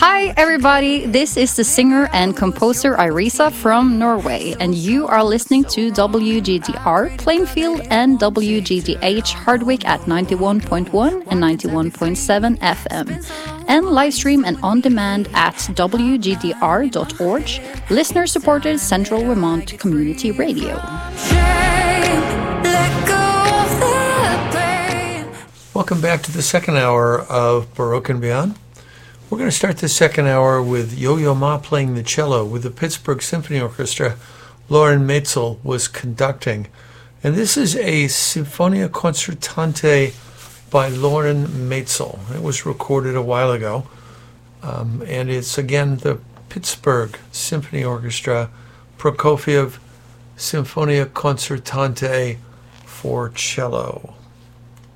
Hi, everybody. This is the singer and composer Irisa from Norway, and you are listening to WGDR Plainfield and WGDH Hardwick at 91.1 and 91.7 FM, and live stream and on demand at WGDR.org, listener supported Central Vermont Community Radio. Welcome back to the second hour of Baroque and Beyond. We're going to start the second hour with Yo-Yo Ma playing the cello with the Pittsburgh Symphony Orchestra. Loren Meitzel was conducting. And this is a Sinfonia Concertante by Loren Meitzel. It was recorded a while ago. And it's, again, the Pittsburgh Symphony Orchestra, Prokofiev Sinfonia Concertante for cello.